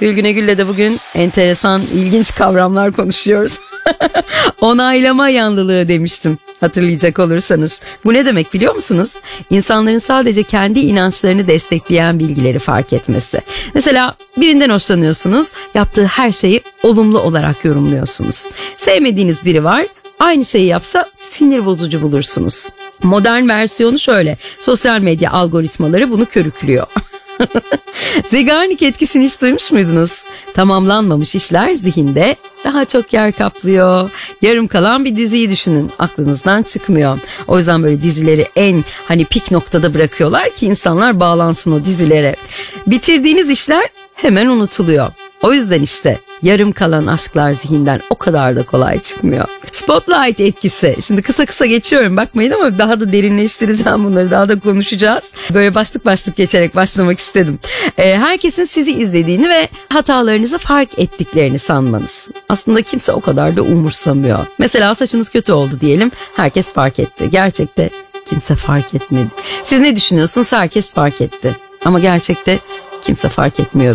Gülgüne Gül'le de bugün enteresan, ilginç kavramlar konuşuyoruz. Onaylama yanlılığı demiştim, hatırlayacak olursanız. Bu ne demek biliyor musunuz? İnsanların sadece kendi inançlarını destekleyen bilgileri fark etmesi. Mesela birinden hoşlanıyorsunuz, yaptığı her şeyi olumlu olarak yorumluyorsunuz. Sevmediğiniz biri var, aynı şeyi yapsa sinir bozucu bulursunuz. Modern versiyonu şöyle: sosyal medya algoritmaları bunu körüklüyor. Zeigarnik etkisini hiç duymuş muydunuz? Tamamlanmamış işler zihinde daha çok yer kaplıyor. Yarım kalan bir diziyi düşünün, aklınızdan çıkmıyor. O yüzden böyle dizileri en pik noktada bırakıyorlar ki insanlar bağlansın o dizilere. Bitirdiğiniz işler hemen unutuluyor. O yüzden işte yarım kalan aşklar zihinden o kadar da kolay çıkmıyor. Spotlight etkisi. Şimdi kısa kısa geçiyorum, bakmayın, ama daha da derinleştireceğim bunları, daha da konuşacağız. Böyle başlık başlık geçerek başlamak istedim. Herkesin sizi izlediğini ve hatalarınızı fark ettiklerini sanmanız. Aslında kimse o kadar da umursamıyor. Mesela saçınız kötü oldu diyelim, herkes fark etti. Gerçekte kimse fark etmedi. Siz ne düşünüyorsunuz? Herkes fark etti. Ama gerçekte kimse fark etmiyor.